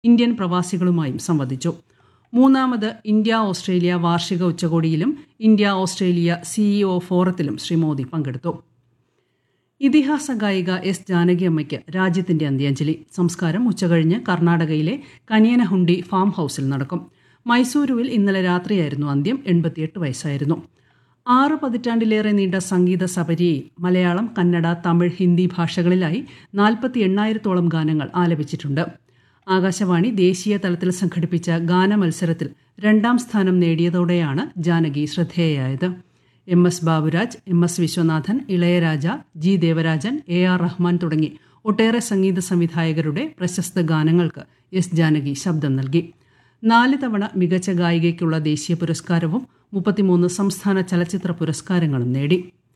Indian പ്രവാസികളുമായും സംവദിച്ചു. മൂന്നാമത് India Australia വാർഷിക ഉച്ചകോടിയിലും India Australia CEO ഫോറത്തിലും Shri Modi പങ്കെടുത്തു. ഇതിഹാസ ഗായിക എസ് ജാനകിയമ്മയ്ക്ക് രാജ്യത്തിന്റെ അന്ത്യാഞ്ജലി. സംസ്കാരം ഉച്ചകഴിഞ്ഞ് കർണാടകയിലെ കനിയനഹുണ്ടി ഫാം ഹൌസിൽ നടക്കും. മൈസൂരുവിൽ ഇന്നലെ രാത്രിയായിരുന്നു അന്ത്യം. 88 വയസ്സായിരുന്നു. 6 പതിറ്റാണ്ടിലേറെ നീണ്ട സംഗീത സപര്യയിൽ മലയാളം, കന്നഡ, തമിഴ്, ഹിന്ദി ഭാഷകളിലായി 48,000-ഓളം ഗാനങ്ങൾ ആലപിച്ചിട്ടുണ്ട്. ആകാശവാണി ദേശീയ തലത്തിൽ സംഘടിപ്പിച്ച ഗാനമത്സരത്തിൽ 2ാം സ്ഥാനം നേടിയതോടെയാണ് Janaki ശ്രദ്ധേയയായത്. MS Baburaj, MS Viswanathan, Ilaiyaraaja, G Devarajan, AR Rahman തുടങ്ങി ഒട്ടേറെ സംഗീത സംവിധായകരുടെ പ്രശസ്ത ഗാനങ്ങൾക്ക് എസ് ജാനകി ശബ്ദം നൽകി. 4 തവണ മികച്ച ഗായികയ്ക്കുള്ള ദേശീയ പുരസ്കാരവും 33 സംസ്ഥാന ചലച്ചിത്ര പുരസ്കാരങ്ങളും നേടി.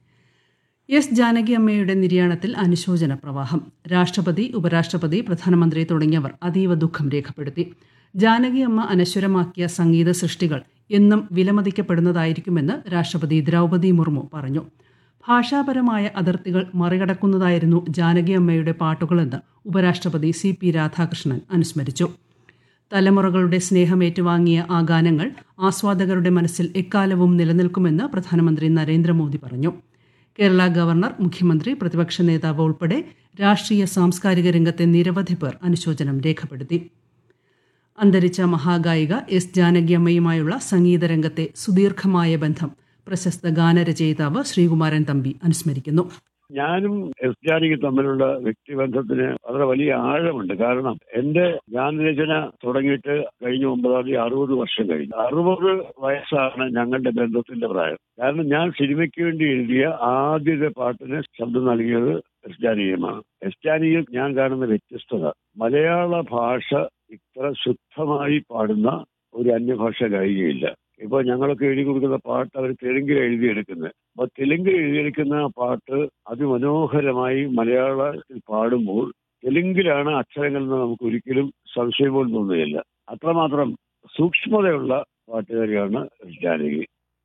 എസ് ജാനകിയമ്മയുടെ നിര്യാണത്തിൽ അനുശോചന പ്രവാഹം. രാഷ്ട്രപതി, ഉപരാഷ്ട്രപതി, പ്രധാനമന്ത്രി തുടങ്ങിയവർ അതീവ ദുഃഖം രേഖപ്പെടുത്തി. ജാനകിയമ്മ അനശ്വരമാക്കിയ സംഗീത സൃഷ്ടികൾ എന്നും വിലമതിക്കപ്പെടുന്നതായിരിക്കുമെന്ന് രാഷ്ട്രപതി ദ്രൗപദി മുർമു പറഞ്ഞു. ഭാഷാപരമായ അതിർത്തികൾ മറികടക്കുന്നതായിരുന്നു ജാനകിയമ്മയുടെ പാട്ടുകളെന്ന് ഉപരാഷ്ട്രപതി CP രാധാകൃഷ്ണൻ അനുസ്മരിച്ചു. തലമുറകളുടെ സ്നേഹം ഏറ്റുവാങ്ങിയ ആ ഗാനങ്ങൾ ആസ്വാദകരുടെ മനസ്സിൽ എക്കാലവും നിലനിൽക്കുമെന്ന് പ്രധാനമന്ത്രി നരേന്ദ്രമോദി പറഞ്ഞു. കേരള ഗവർണർ, മുഖ്യമന്ത്രി, പ്രതിപക്ഷ നേതാവ് ഉൾപ്പെടെ രാഷ്ട്രീയ സാംസ്കാരിക രംഗത്തെ നിരവധി പേർ അനുശോചനം രേഖപ്പെടുത്തി. അന്തരിച്ച മഹാഗായിക എസ് ജാനകിയമ്മയുമായുള്ള സംഗീതരംഗത്തെ സുദീർഘമായ ബന്ധം പ്രശസ്ത ഗാനരചയിതാവ് ശ്രീകുമാരൻ തമ്പി അനുസ്മരിക്കുന്നു. ഞാനും എസ് ജാനകി തമ്മിലുള്ള വ്യക്തിബന്ധത്തിന് വളരെ വലിയ ആഴമുണ്ട്. കാരണം എന്റെ ഗാനരചന തുടങ്ങിയിട്ട് കഴിഞ്ഞ 60 വർഷം കഴിഞ്ഞു. 60 വയസ്സാണ് ഞങ്ങളുടെ ബന്ധത്തിന്റെ പ്രായം. കാരണം ഞാൻ സിനിമയ്ക്ക് വേണ്ടി എഴുതിയ ആദ്യത്തെ പാട്ടിന് ശബ്ദം നൽകിയത് എസ് ജാനകിയമാണ്. എസ് ജാനകിയിൽ ഞാൻ കാണുന്ന വ്യത്യസ്തത, മലയാള ഭാഷ ഇത്ര ശുദ്ധമായി പാടുന്ന ഒരു അന്യഭാഷ ഗായികയില്ല. ഇപ്പോൾ ഞങ്ങളൊക്കെ എഴുതി കൊടുക്കുന്ന പാട്ട് അവർ തെലുങ്കിൽ എഴുതിയെടുക്കുന്നത്. അപ്പോൾ തെലുങ്കിൽ എഴുതിയെടുക്കുന്ന പാട്ട് അതിമനോഹരമായി മലയാളത്തിൽ പാടുമ്പോൾ തെലുങ്കിലാണ് അക്ഷരങ്ങളെന്ന് നമുക്ക് ഒരിക്കലും സംശയം പോലും തോന്നുകയില്ല. അത്രമാത്രം സൂക്ഷ്മതയുള്ള പാട്ടുകാരിയാണ് ജാനകി.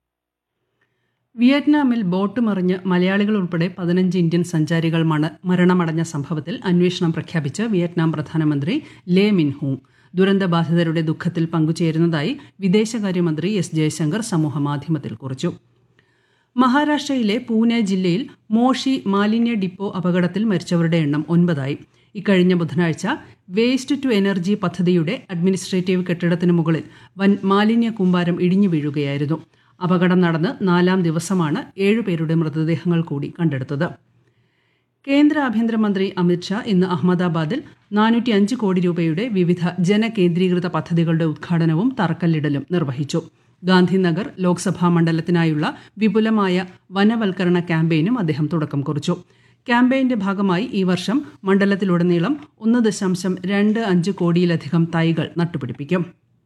വിയറ്റ്നാമിൽ ബോട്ട് മറിഞ്ഞ് മലയാളികൾ ഉൾപ്പെടെ 15 ഇന്ത്യൻ സഞ്ചാരികൾ മരണമടഞ്ഞ സംഭവത്തിൽ അന്വേഷണം പ്രഖ്യാപിച്ച് വിയറ്റ്നാം പ്രധാനമന്ത്രി ലേ മിൻ ഹൂങ്. ദുരന്തബാധിതരുടെ ദുഃഖത്തിൽ പങ്കുചേരുന്നതായി വിദേശകാര്യമന്ത്രി എസ് ജയശങ്കർ സമൂഹമാധ്യമത്തിൽ കുറിച്ചു. മഹാരാഷ്ട്രയിലെ പൂനെ ജില്ലയിൽ മോഷി മാലിന്യ ഡിപ്പോ അപകടത്തിൽ മരിച്ചവരുടെ എണ്ണം 9 ഇക്കഴിഞ്ഞ ബുധനാഴ്ച വേസ്റ്റ് ടു എനർജി പദ്ധതിയുടെ അഡ്മിനിസ്ട്രേറ്റീവ് കെട്ടിടത്തിന് മുകളിൽ വൻ മാലിന്യ കൂമ്പാരം ഇടിഞ്ഞു വീഴുകയായിരുന്നു. അപകടം നടന്ന് 4ാം ദിവസമാണ് 7 പേരുടെ മൃതദേഹങ്ങൾ കൂടി കണ്ടെടുത്തത്. കേന്ദ്ര ആഭ്യന്തരമന്ത്രി അമിത്ഷാ ഇന്ന് അഹമ്മദാബാദിൽ 405 കോടി രൂപയുടെ വിവിധ ജനകേന്ദ്രീകൃത പദ്ധതികളുടെ ഉദ്ഘാടനവും തറക്കല്ലിടലും നിർവഹിച്ചു. ഗാന്ധിനഗർ ലോക്സഭാ മണ്ഡലത്തിനായുള്ള വിപുലമായ വനവൽക്കരണ ക്യാമ്പയിനും അദ്ദേഹം തുടക്കം കുറിച്ചു. ക്യാമ്പയിന്റെ ഭാഗമായി ഈ വർഷം മണ്ഡലത്തിലുടനീളം 1.25 കോടിയിലധികം തൈകൾ നട്ടുപിടിപ്പിക്കും.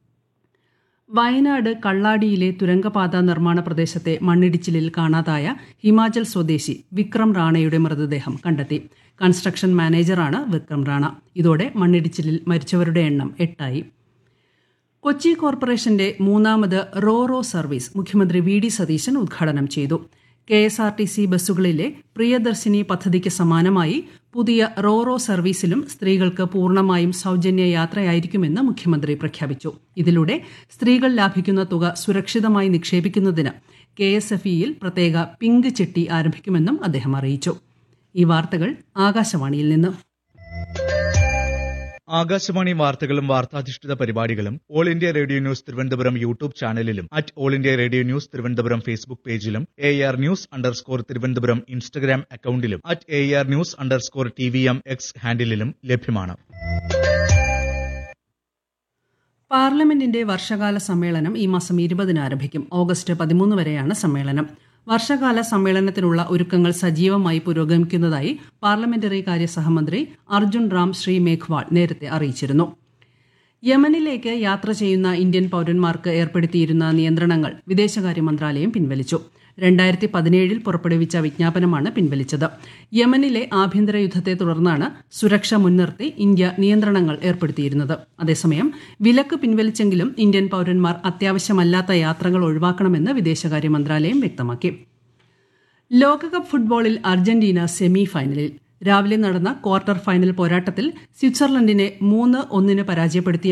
വയനാട് കള്ളാടിയിലെ തുരങ്കപാത നിർമ്മാണ പ്രദേശത്തെ മണ്ണിടിച്ചിലിൽ കാണാതായ ഹിമാചൽ സ്വദേശി വിക്രം റാണയുടെ മൃതദേഹം കണ്ടെത്തി. കൺസ്ട്രക്ഷൻ മാനേജറാണ് വിക്രം റാണ. ഇതോടെ മണ്ണിടിച്ചിലിൽ മരിച്ചവരുടെ എണ്ണം 8. കൊച്ചി കോർപ്പറേഷന്റെ 3ാമത് റോ സർവീസ് മുഖ്യമന്ത്രി VD സതീശൻ ഉദ്ഘാടനം ചെയ്തു. KSRTC ബസ്സുകളിലെ പ്രിയദർശിനി പദ്ധതിക്ക് സമാനമായി പുതിയ റോ സർവീസിലും സ്ത്രീകൾക്ക് പൂർണ്ണമായും സൗജന്യ യാത്രയായിരിക്കുമെന്ന് മുഖ്യമന്ത്രി പ്രഖ്യാപിച്ചു. ഇതിലൂടെ സ്ത്രീകൾ ലാഭിക്കുന്ന തുക സുരക്ഷിതമായി നിക്ഷേപിക്കുന്നതിന് KSFEയിൽ പ്രത്യേക പിങ്ക് ചിട്ടി ആരംഭിക്കുമെന്നും അദ്ദേഹം അറിയിച്ചു. ഈ വാർത്തകൾ ആകാശവാണിയിൽ നിന്ന്. ആകാശവാണി വാർത്തകളും വാർത്താധിഷ്ഠിത പരിപാടികളും all India radio news Thiruvananthapuram YouTube ചാനലിലും all India radio news Thiruvananthapuram Facebook പേജിലും AR ന്യൂസ് തിരുവനന്തപുരം ഇൻസ്റ്റഗ്രാം അക്കൌണ്ടിലും AR ന്യൂസ് TVM X ഹാൻഡിലും ലഭ്യമാണ്. പാർലമെന്റിന്റെ വർഷകാല സമ്മേളനം ഈ മാസം 20 ആരംഭിക്കും. ഓഗസ്റ്റ് 13 വരെയാണ് സമ്മേളനം. വർഷകാല സമ്മേളനത്തിനുള്ള ഒരുക്കങ്ങൾ സജീവമായി പുരോഗമിക്കുന്നതായി പാർലമെന്ററി കാര്യ സഹമന്ത്രി അർജുൻ റാം ശ്രീ മേഘ്വാൾ നേരത്തെ അറിയിച്ചിരുന്നു. യമനിലേക്ക് യാത്ര ചെയ്യുന്ന ഇന്ത്യൻ പൌരന്മാർക്ക് ഏർപ്പെടുത്തിയിരുന്ന നിയന്ത്രണങ്ങൾ വിദേശകാര്യ മന്ത്രാലയം പിൻവലിച്ചു. 2017 പുറപ്പെടുവിച്ച വിജ്ഞാപനമാണ് പിൻവലിച്ചത്. യമനിലെ ആഭ്യന്തര യുദ്ധത്തെ തുടർന്നാണ് സുരക്ഷ മുൻനിർത്തി ഇന്ത്യ നിയന്ത്രണങ്ങൾ ഏർപ്പെടുത്തിയിരുന്നത്. അതേസമയം വിലക്ക് പിൻവലിച്ചെങ്കിലും ഇന്ത്യൻ പൌരന്മാർ അത്യാവശ്യമല്ലാത്ത യാത്രകൾ ഒഴിവാക്കണമെന്ന് വിദേശകാര്യ മന്ത്രാലയം വ്യക്തമാക്കി. ലോകകപ്പ് ഫുട്ബോളിൽ അർജന്റീന സെമി ഫൈനലിൽ. രാവിലെ നടന്ന ക്വാർട്ടർ ഫൈനൽ പോരാട്ടത്തിൽ സ്വിറ്റ്സർലൻഡിനെ 3-1 പരാജയപ്പെടുത്തി